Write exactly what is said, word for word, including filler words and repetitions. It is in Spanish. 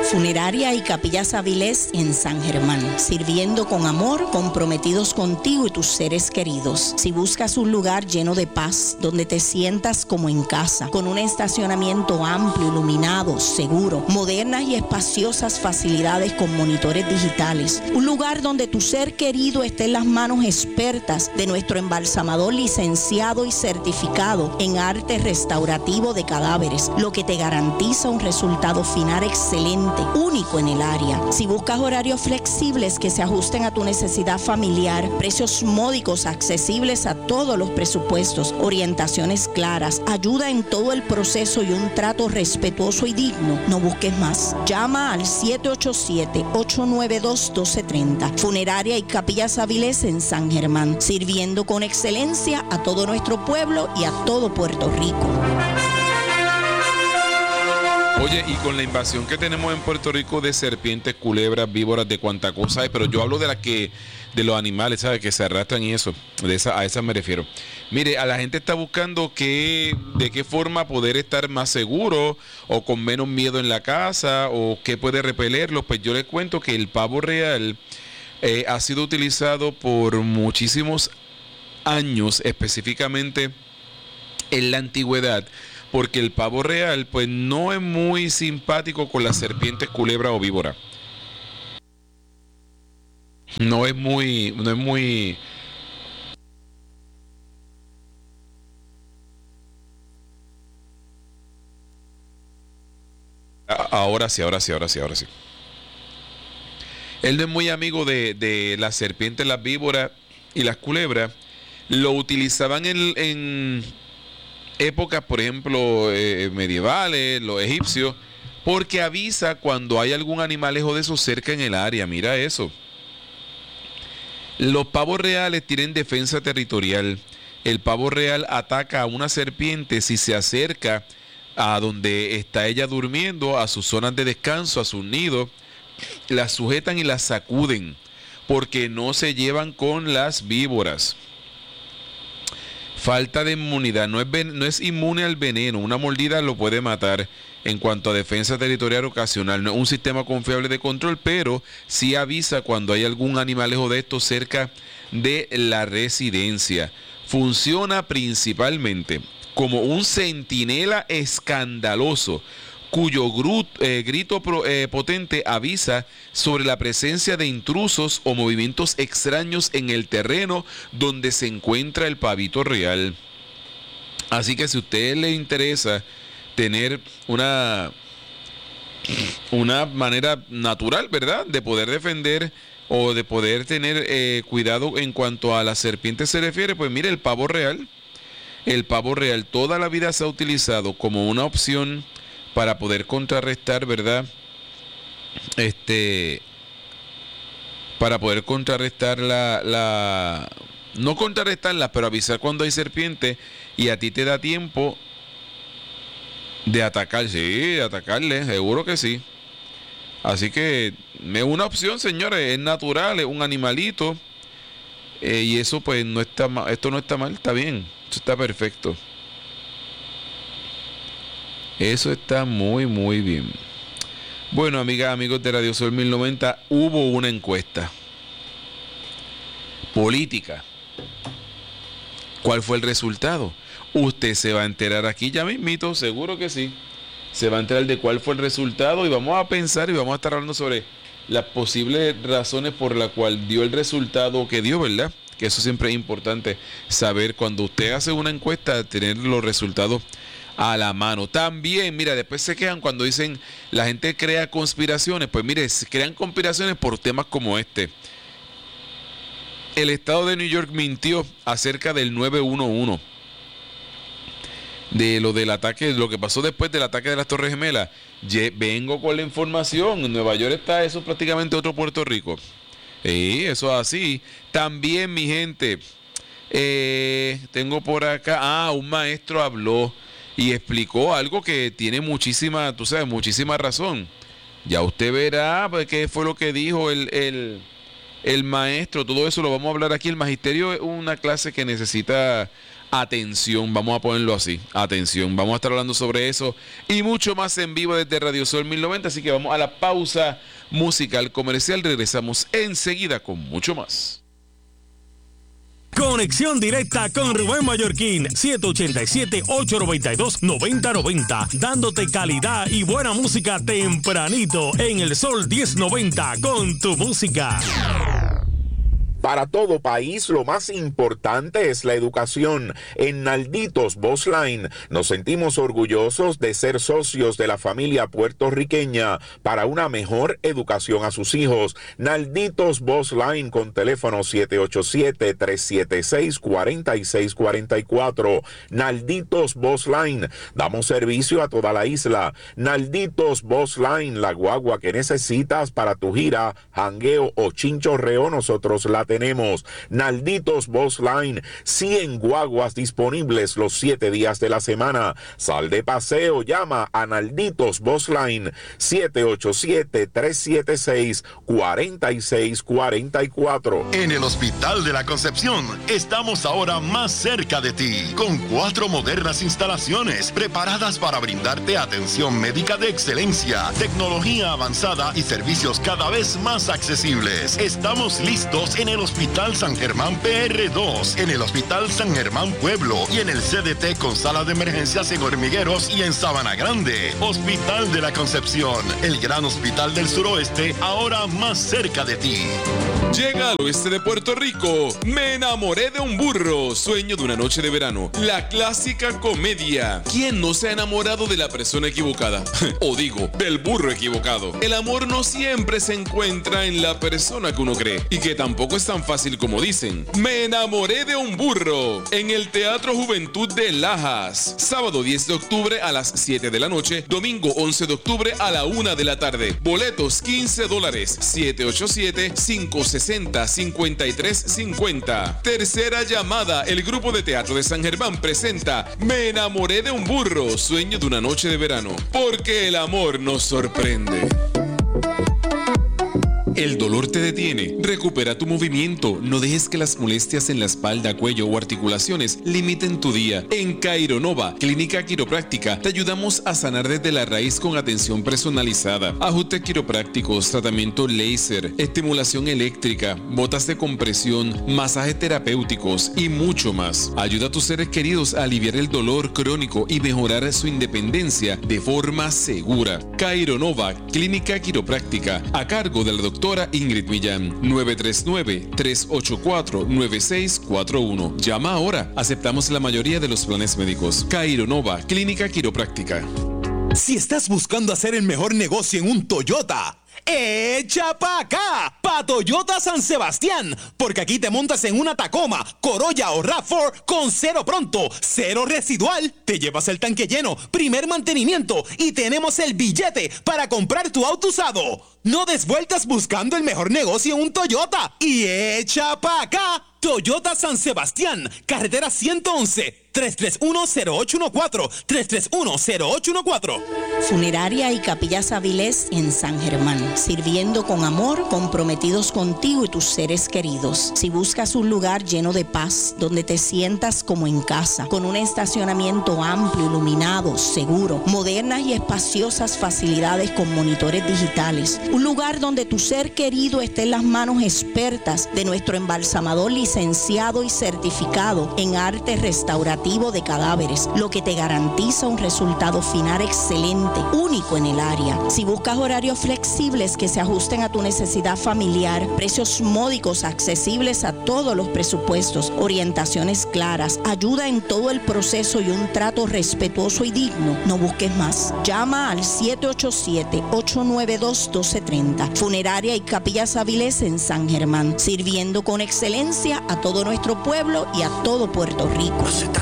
Funeraria y Capillas Avilés en San Germán, sirviendo con amor, comprometidos contigo y tus seres queridos. Si buscas un lugar lleno de paz, donde te sientas como en casa, con un estacionamiento amplio, iluminado, seguro, modernas y espaciosas facilidades con monitores digitales, un lugar donde tu ser querido esté en las manos expertas de nuestro embalsamador licenciado y certificado en arte restaurativo de cadáveres, lo que te garantiza un resultado final excelente, único en el área. Si buscas horarios flexibles que se ajusten a tu necesidad familiar, precios módicos accesibles a todos los presupuestos, orientaciones claras, ayuda en todo el proceso y un trato respetuoso y digno, no busques más. Llama al siete ocho siete, ocho nueve dos, uno dos tres cero. Funeraria y Capillas Avilés en San Germán, sirviendo con excelencia a todo nuestro pueblo y a todo Puerto Rico. Oye, y con la invasión que tenemos en Puerto Rico de serpientes, culebras, víboras, de cuanta cosa hay, pero yo hablo de las que, de los animales, ¿sabes? Que se arrastran y eso, de esa, a esas me refiero. Mire, a la gente está buscando que, de qué forma poder estar más seguro o con menos miedo en la casa o qué puede repelerlos. Pues yo les cuento que el pavo real eh, ha sido utilizado por muchísimos años, específicamente en la antigüedad, porque el pavo real pues no es muy simpático con las serpientes, culebra o víbora. No es muy, no es muy... Ahora sí, ahora sí, ahora sí, ahora sí. Él no es muy amigo de, de las serpientes, las víboras y las culebras. Lo utilizaban en... en épocas, por ejemplo, eh, medievales, los egipcios, porque avisa cuando hay algún animalejo de esos cerca en el área. Mira eso. Los pavos reales tienen defensa territorial. El pavo real ataca a una serpiente si se acerca a donde está ella durmiendo, a sus zonas de descanso, a sus nidos. Las sujetan y las sacuden, porque no se llevan con las víboras. Falta de inmunidad, no es, ven, no es inmune al veneno, una mordida lo puede matar. En cuanto a defensa territorial ocasional, no es un sistema confiable de control, pero sí avisa cuando hay algún animalejo de estos cerca de la residencia. Funciona principalmente como un centinela escandaloso, cuyo gru, eh, grito pro, eh, potente avisa sobre la presencia de intrusos o movimientos extraños en el terreno donde se encuentra el pavito real. Así que si a usted le interesa tener una, una manera natural, ¿verdad?, de poder defender o de poder tener eh, cuidado en cuanto a las serpientes se refiere, pues mire, el pavo real, el pavo real toda la vida se ha utilizado como una opción para poder contrarrestar, ¿verdad? Este, para poder contrarrestar la, la, no contrarrestarla, pero avisar cuando hay serpiente y a ti te da tiempo de atacar, sí, de atacarle, seguro que sí. Así que es una opción, señores, es natural, es un animalito eh, y eso pues no está mal, esto no está mal, está bien, esto está perfecto. Eso está muy, muy bien. Bueno, amigas, amigos de Radio Sol mil noventa, hubo una encuesta política. ¿Cuál fue el resultado? Usted se va a enterar aquí ya mismito, seguro que sí. Se va a enterar de cuál fue el resultado y vamos a pensar y vamos a estar hablando sobre las posibles razones por las cuales dio el resultado que dio, ¿verdad? Que eso siempre es importante saber cuando usted hace una encuesta, tener los resultados a la mano. También, mira, después se quejan cuando dicen la gente crea conspiraciones. Pues mire, se crean conspiraciones por temas como este. El estado de New York mintió acerca del nueve uno uno, de lo del ataque, lo que pasó después del ataque de las Torres Gemelas. Ye, vengo con la información. En Nueva York está eso, prácticamente otro Puerto Rico. Sí, eso es así. También, mi gente, eh, tengo por acá, ah, un maestro habló y explicó algo que tiene muchísima, tú sabes, muchísima razón. Ya usted verá pues, qué fue lo que dijo el, el, el maestro. Todo eso lo vamos a hablar aquí. El magisterio es una clase que necesita atención, vamos a ponerlo así, atención. Vamos a estar hablando sobre eso y mucho más en vivo desde Radio Sol mil noventa, así que vamos a la pausa musical comercial. Regresamos enseguida con mucho más. Conexión directa con Rubén Mallorquín, siete ocho siete, ocho nueve dos, nueve cero nueve cero, dándote calidad y buena música tempranito en el Sol diez noventa con tu música. Para todo país, lo más importante es la educación. En Nalditos Bus Line nos sentimos orgullosos de ser socios de la familia puertorriqueña para una mejor educación a sus hijos. Nalditos Bus Line con teléfono siete ocho siete, tres siete seis, cuatro seis cuatro cuatro. Nalditos Bus Line. Damos servicio a toda la isla. Nalditos Bus Line, la guagua que necesitas para tu gira, jangueo o chinchorreo, nosotros la tenemos. Nalditos Bus Line, cien guaguas disponibles los siete días de la semana. Sal de paseo, llama a Nalditos Bus Line siete ocho siete, tres siete seis, cuatro seis cuatro cuatro. En el Hospital de la Concepción estamos ahora más cerca de ti, con cuatro modernas instalaciones preparadas para brindarte atención médica de excelencia, tecnología avanzada y servicios cada vez más accesibles. Estamos listos en el Hospital San Germán P R dos, en el Hospital San Germán Pueblo y en el C D T con sala de emergencias en Hormigueros y en Sabana Grande. Hospital de la Concepción, el gran hospital del suroeste, ahora más cerca de ti. Llega al oeste de Puerto Rico, Me enamoré de un burro, sueño de una noche de verano, la clásica comedia. ¿Quién no se ha enamorado de la persona equivocada? O digo, del burro equivocado. El amor no siempre se encuentra en la persona que uno cree y que tampoco es tan fácil como dicen. Me enamoré de un burro, en el Teatro Juventud de Lajas, sábado diez de octubre a las siete de la noche, domingo once de octubre a la una de la tarde. Boletos quince dólares, siete ocho siete, cinco seis cero, cinco tres cinco cero. Tercera llamada, el grupo de teatro de San Germán presenta Me enamoré de un burro, sueño de una noche de verano, porque el amor nos sorprende. El dolor te detiene. Recupera tu movimiento. No dejes que las molestias en la espalda, cuello o articulaciones limiten tu día. En Kaironova, Clínica Quiropráctica, te ayudamos a sanar desde la raíz con atención personalizada. Ajustes quiroprácticos, tratamiento láser, estimulación eléctrica, botas de compresión, masajes terapéuticos y mucho más. Ayuda a tus seres queridos a aliviar el dolor crónico y mejorar su independencia de forma segura. Kaironova, Clínica Quiropráctica, a cargo de la doctora Ingrid Millán, nueve tres nueve, tres ocho cuatro, nueve seis cuatro uno. Llama ahora, aceptamos la mayoría de los planes médicos. Kaironova, Clínica Quiropráctica. Si estás buscando hacer el mejor negocio en un Toyota, ¡echa pa' acá! Pa' Toyota San Sebastián, porque aquí te montas en una Tacoma, Corolla o RAV cuatro con cero pronto, cero residual, te llevas el tanque lleno, primer mantenimiento y tenemos el billete para comprar tu auto usado. No des vueltas buscando el mejor negocio en un Toyota y echa pa' acá. Toyota San Sebastián, carretera ciento once, tres tres uno, cero ocho uno cuatro, tres tres uno, cero ocho uno cuatro. Funeraria y Capillas Avilés en San Germán, sirviendo con amor, comprometidos contigo y tus seres queridos. Si buscas un lugar lleno de paz, donde te sientas como en casa, con un estacionamiento amplio, iluminado, seguro, modernas y espaciosas facilidades con monitores digitales, un lugar donde tu ser querido esté en las manos expertas de nuestro embalsamador licenciado y certificado en arte restaurativo de cadáveres, lo que te garantiza un resultado final excelente, único en el área. Si buscas horarios flexibles que se ajusten a tu necesidad familiar, precios módicos accesibles a todos los presupuestos, orientaciones claras, ayuda en todo el proceso y un trato respetuoso y digno, no busques más. Llama al siete ocho siete, ocho nueve dos, uno dos tres cero. Funeraria y Capillas Avilés en San Germán, sirviendo con excelencia a todo nuestro pueblo y a todo Puerto Rico.